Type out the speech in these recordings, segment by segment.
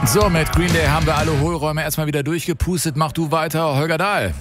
So, mit Green Day haben wir alle Hohlräume erstmal wieder durchgepustet. Mach du weiter, Holger Dahl.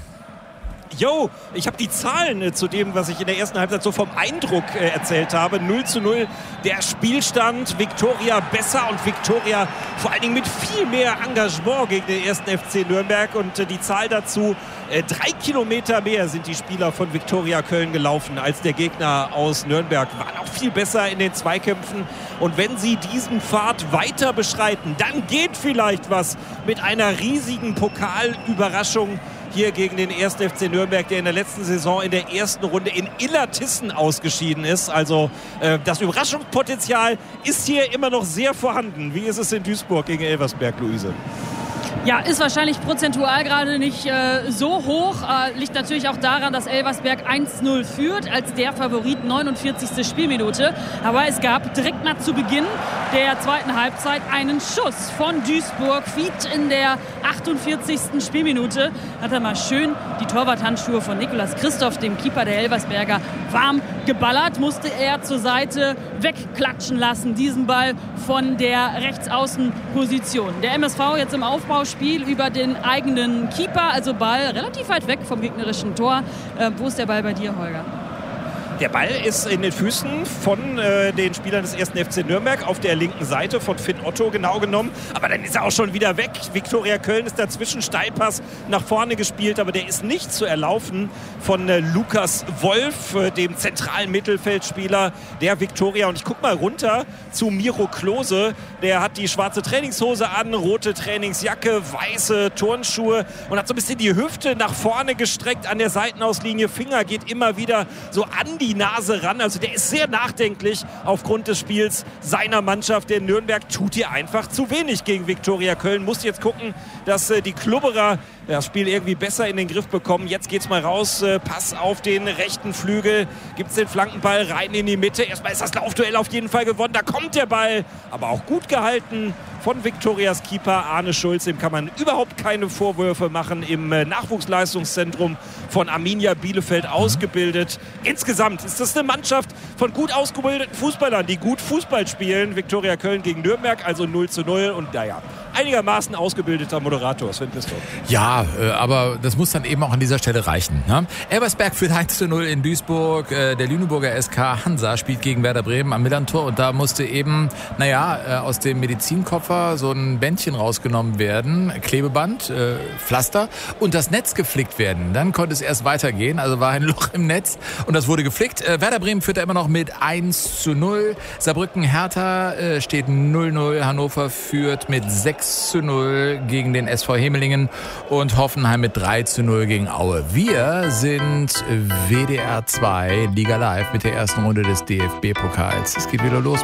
Jo, ich habe die Zahlen zu dem, was ich in der ersten Halbzeit so vom Eindruck erzählt habe. 0:0 der Spielstand. Viktoria besser und Viktoria vor allen Dingen mit viel mehr Engagement gegen den ersten FC Nürnberg. Und die Zahl dazu, 3 Kilometer mehr sind die Spieler von Viktoria Köln gelaufen als der Gegner aus Nürnberg. Waren auch viel besser in den Zweikämpfen. Und wenn sie diesen Pfad weiter beschreiten, dann geht vielleicht was mit einer riesigen Pokalüberraschung hier gegen den 1. FC Nürnberg, der in der letzten Saison in der ersten Runde in Illertissen ausgeschieden ist. Also das Überraschungspotenzial ist hier immer noch sehr vorhanden. Wie ist es in Duisburg gegen Elversberg, Luise? Ja, ist wahrscheinlich prozentual gerade nicht so hoch. Liegt natürlich auch daran, dass Elversberg 1:0 führt, als der Favorit, 49. Spielminute. Aber es gab direkt mal zu Beginn der zweiten Halbzeit einen Schuss von Duisburg. Fied in der 48. Spielminute. Hat er mal schön die Torwarthandschuhe von Nicolas Christoph, dem Keeper der Elversberger, warm geballert. Musste er zur Seite wegklatschen lassen, diesen Ball von der Rechtsaußenposition. Der MSV jetzt im Aufbauspiel über den eigenen Keeper, also Ball relativ weit weg vom gegnerischen Tor. Wo ist der Ball bei dir, Holger? Der Ball ist in den Füßen von den Spielern des 1. FC Nürnberg auf der linken Seite von Finn Otto genau genommen. Aber dann ist er auch schon wieder weg. Viktoria Köln ist dazwischen, Steilpass nach vorne gespielt, aber der ist nicht zu erlaufen von Lukas Wolf, dem zentralen Mittelfeldspieler der Viktoria. Und ich gucke mal runter zu Miro Klose. Der hat die schwarze Trainingshose an, rote Trainingsjacke, weiße Turnschuhe und hat so ein bisschen die Hüfte nach vorne gestreckt an der Seitenauslinie. Finger geht immer wieder so an die Nase ran. Also der ist sehr nachdenklich aufgrund des Spiels seiner Mannschaft. Der Nürnberg tut hier einfach zu wenig gegen Viktoria Köln. Muss jetzt gucken, dass die Klubberer das Spiel irgendwie besser in den Griff bekommen. Jetzt geht's mal raus. Pass auf den rechten Flügel. Gibt's den Flankenball rein in die Mitte. Erstmal ist das Laufduell auf jeden Fall gewonnen. Da kommt der Ball. Aber auch gut gehalten von Viktorias Keeper Arne Schulz. Dem kann man überhaupt keine Vorwürfe machen. Im Nachwuchsleistungszentrum von Arminia Bielefeld ausgebildet. Insgesamt ist das eine Mannschaft von gut ausgebildeten Fußballern, die gut Fußball spielen. Viktoria Köln gegen Nürnberg, also 0:0. Und naja, einigermaßen ausgebildeter Moderator, Sven Pistor. Ja, aber das muss dann eben auch an dieser Stelle reichen. Ne? Elversberg führt 1:0 in Duisburg. Der Lüneburger SK Hansa spielt gegen Werder Bremen am Millantor. Und da musste eben, aus dem Medizinkoffer so ein Bändchen rausgenommen werden. Klebeband, Pflaster und das Netz geflickt werden. Dann konnte es erst weitergehen. Also war ein Loch im Netz und das wurde geflickt. Werder Bremen führt da immer noch mit 1:0. Saarbrücken Hertha steht 0:0. Hannover führt mit 6:0 gegen den SV Hemelingen und Hoffenheim mit 3:0 gegen Aue. Wir sind WDR 2 Liga Live mit der ersten Runde des DFB-Pokals. Es geht wieder los.